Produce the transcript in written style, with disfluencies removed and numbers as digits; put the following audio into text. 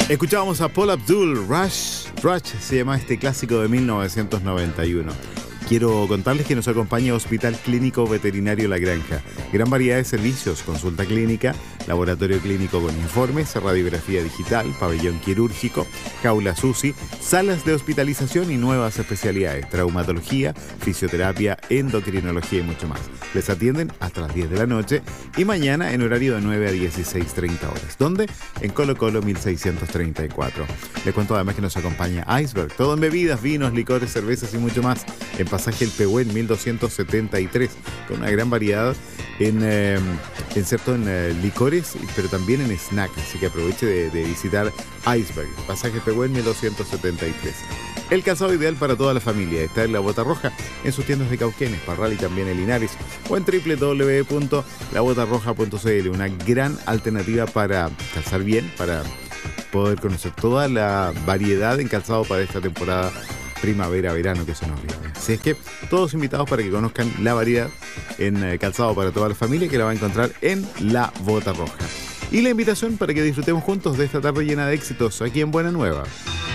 Escuchábamos a Paula Abdul, Rush. Rush se llama este clásico de 1991. Quiero contarles que nos acompaña Hospital Clínico Veterinario La Granja. Gran variedad de servicios, consulta clínica, laboratorio clínico con informes, radiografía digital, pabellón quirúrgico, jaulas UCI, salas de hospitalización y nuevas especialidades, traumatología, fisioterapia, endocrinología y mucho más. Les atienden hasta las 10 de la noche y mañana en horario de 9 a 16:30 horas. ¿Dónde? En Colo Colo 1634. Les cuento además que nos acompaña Iceberg, todo en bebidas, vinos, licores, cervezas y mucho más. En Pasaje El Pehuen 1273, con una gran variedad en licores, pero también en snacks. Así que aproveche de visitar Iceberg, Pasaje El Pehuen 1273. El calzado ideal para toda la familia está en La Bota Roja, en sus tiendas de Cauquenes, Parral y también en Linares, o en www.labotarroja.cl. Una gran alternativa para calzar bien, para poder conocer toda la variedad en calzado para esta temporada primavera-verano que se nos viene. Así es que todos invitados para que conozcan la variedad en calzado para toda la familia, que la va a encontrar en La Bota Roja. Y la invitación para que disfrutemos juntos de esta tarde llena de éxitos aquí en Buena Nueva.